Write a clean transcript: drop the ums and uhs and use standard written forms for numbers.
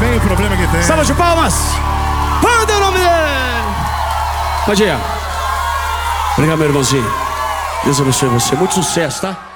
tem o problema que tem. Salva de palmas. Manda o nome dele. Pode ir. Obrigado, meu irmãozinho. Deus abençoe você. Muito sucesso, tá?